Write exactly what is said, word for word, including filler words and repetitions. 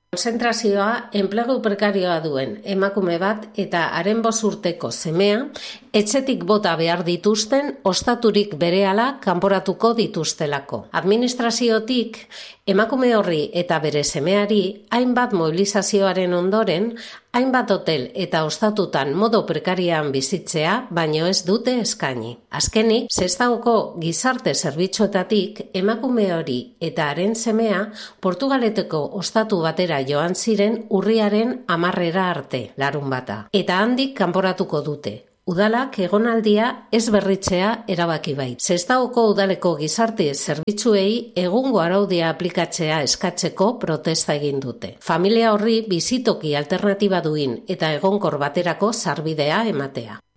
Konzentrazioa enplegu prekarioa duen emakume bat eta haren bost urteko semea etxetik bota behar dituzten ostaturik berehala kanporatuko dituztelako. Administraziotik emakume horri eta bere semeari hainbat mobilizazioaren ondoren hainbat hotel eta ostatutan modu prekarian bizitzea baino ez dute eskaini. Azkenik, Sestaoko gizarte zerbitzuetatik emakume hori eta haren semea Portugaleteko ostatu batera joan ziren urriaren hamarrera arte, larunbata. Eta handik kanporatuko dute. Udalak egonaldia ez berritzea erabaki bait. Sestaoko udaleko gizarte zerbitzuei egungo araudia aplikatzea eskatzeko protesta egin dute. Familia horri bizitoki alternatiba duin eta egonkor baterako sarbidea ematea.